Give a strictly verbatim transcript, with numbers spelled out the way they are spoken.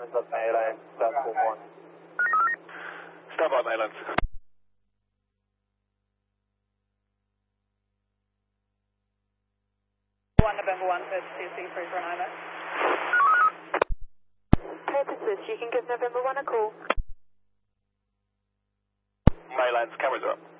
Siemens at Mainland, platform one. Stand by, Mainland. one November one, thirty-two, C three for an I M S. Purposes, you can give November one a call. Mainland's cameras are up.